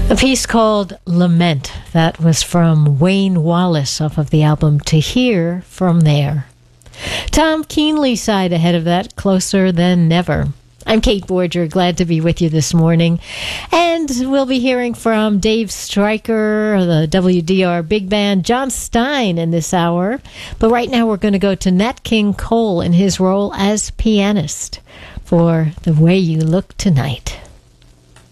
A piece called Lament, that was from Wayne Wallace off of the album To Hear From There. Tom Keenly side ahead of that, Closer Than Never. I'm Kate Borger, glad to be with you this morning. And we'll be hearing from Dave Stryker, the WDR Big Band, John Stein in this hour. But right now we're going to go to Nat King Cole in his role as pianist for The Way You Look Tonight.